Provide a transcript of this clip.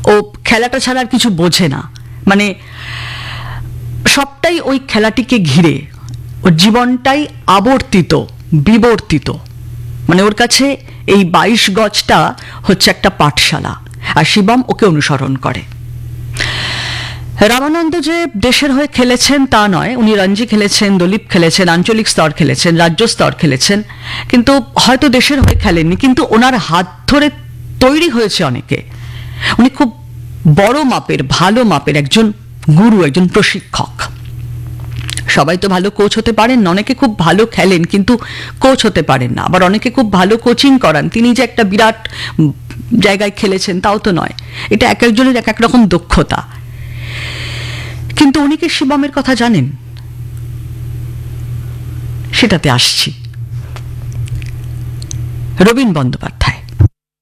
ও খেলাটা ছাড়া আর কিছু বোঝে না, মানে সবটাই ওই খেলাটিকে ঘিরে, ওর জীবনটাই আবর্তিত, বিবর্তিত। মানে ওর কাছে এই 22 গজটা হচ্ছে একটা পাঠশালা, আর শিবম ওকে অনুসরণ করে। রামানন্দ যে দেশের হয়ে খেলেছেন তা নয়, উনি রঞ্জি খেলেছেন, দলীপ খেলেছেন, আঞ্চলিক স্তর খেলেছেন, রাজ্য স্তর খেলেছেন, কিন্তু হয়তো দেশের হয়ে খেলেননি। কিন্তু ওনার হাত ধরে তৈরি হয়েছে অনেকে। উনি খুব বড় মাপের, ভালো মাপের একজন গুরু, একজন প্রশিক্ষক। সবাই তো ভালো কোচ হতে পারেন না, অনেকে খুব ভালো খেলেন কিন্তু কোচ হতে পারেন না, আবার অনেকে খুব ভালো কোচিং করান। তিনি যে একটা বিরাট জায়গায় খেলেছেন তাও তো নয়, এটা এক একজনের এক এক রকম দক্ষতা। কিন্তু উনি কি শিবমের কথা জানেন? সেটাতে আসছি। রবীন বন্দ্যোপাধ্যায়